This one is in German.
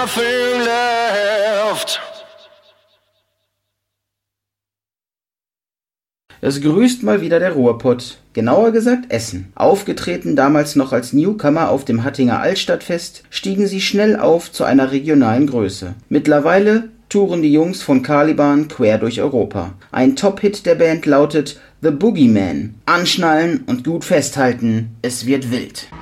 Nothing left. Es grüßt mal wieder der Ruhrpott, genauer gesagt Essen. Aufgetreten damals noch als Newcomer auf dem Hattinger Altstadtfest, stiegen sie schnell auf zu einer regionalen Größe. Mittlerweile touren die Jungs von Caliban quer durch Europa. Ein Top-Hit der Band lautet The Boogeyman. Anschnallen und gut festhalten, es wird wild.